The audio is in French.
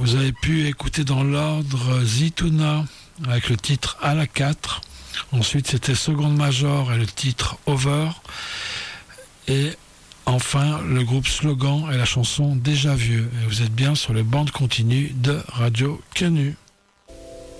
Vous avez pu écouter dans l'ordre Zitouna avec le titre À la 4. Ensuite, c'était Seconde Major et le titre Over. Et enfin, le groupe Slogan et la chanson Déjà Vieux. Et vous êtes bien sur les bandes continues de Radio Canu.